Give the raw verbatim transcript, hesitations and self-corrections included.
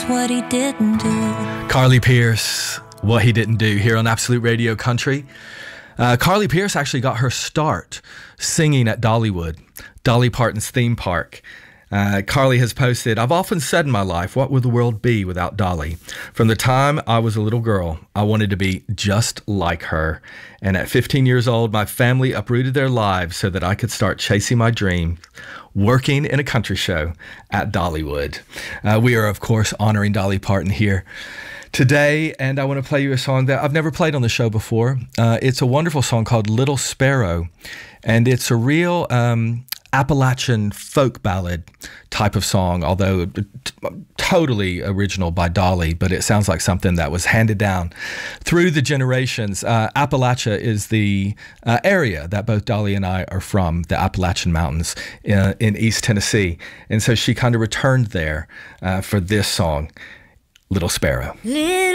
what he didn't do. Carly Pearce, What He Didn't Do, here on Absolute Radio Country. Uh, Carly Pearce actually got her start singing at Dollywood, Dolly Parton's theme park. Uh, Carly has posted, I've often said in my life, what would the world be without Dolly? From the time I was a little girl, I wanted to be just like her. And at fifteen years old, my family uprooted their lives so that I could start chasing my dream, working in a country show at Dollywood. Uh, we are, of course, honoring Dolly Parton here today, and I want to play you a song that I've never played on the show before. Uh, it's a wonderful song called Little Sparrow, and it's a real um, Appalachian folk ballad type of song, although t- totally original by Dolly, but it sounds like something that was handed down through the generations. Uh, Appalachia is the uh, area that both Dolly and I are from, the Appalachian Mountains uh, in East Tennessee, and so she kind of returned there uh, for this song, Little Sparrow. Little